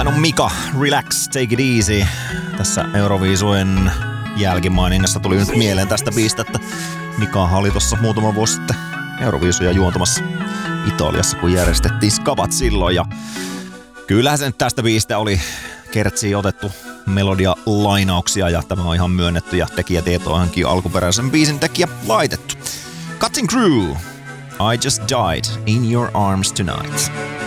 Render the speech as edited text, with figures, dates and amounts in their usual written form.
Hän on Mika, Relax, Take It Easy. Tässä Euroviisujen jälkimainingassa tuli nyt mieleen tästä biistä, että Mika oli tossa muutama vuosi sitten Euroviisuja juontamassa Italiassa, kun järjestettiin Skabat silloin. Ja kyllähän se nyt tästä biistä oli kertsiin otettu melodia-lainauksia ja tämä on ihan myönnetty ja tekijätietoihankin alkuperäisen biisin tekijä laitettu. Cutting Crew, I Just Died in Your Arms Tonight.